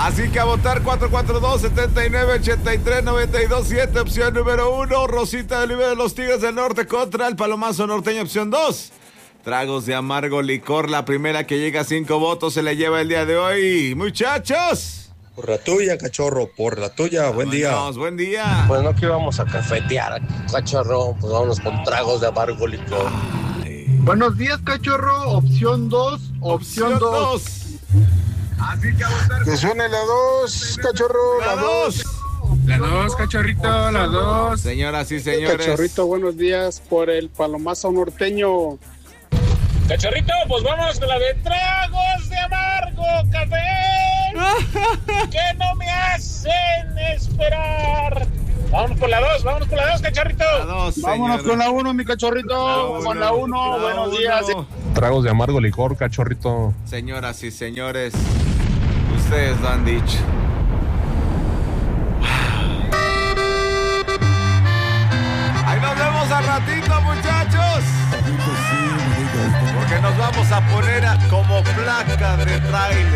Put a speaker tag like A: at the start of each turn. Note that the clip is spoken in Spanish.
A: Así que a votar 442-7983-927, opción número 1. Rosita de Oliva de los Tigres del Norte contra el Palomazo Norteño, opción 2. Tragos de amargo licor, la primera que llega a 5 votos se le lleva el día de hoy. Muchachos.
B: Por la tuya, cachorro, por la tuya. Buen día.
A: Buen día.
C: Pues no que íbamos a cafetear, cachorro, pues vámonos con tragos de amargo licor.
D: Buenos días, cachorro, opción 2, opción 2.
A: Así que a votar.
E: Que suene la 2, cachorro, la 2.
F: La 2, cachorrito, la 2.
A: Señoras y señores.
G: Cachorrito, buenos días por el Palomazo Norteño.
F: Cachorrito, pues vamos con la de tragos de amargo café. Que no me hacen esperar. Vámonos con la 2, cachorrito.
A: La 2,
D: Vámonos con la 1, mi cachorrito. Con la 1, buenos días.
H: Tragos de amargo licor, cachorrito.
A: Señoras y señores, ustedes lo han dicho. Ahí nos vemos al ratito, muchachos. Porque nos vamos a poner como placa de trailer.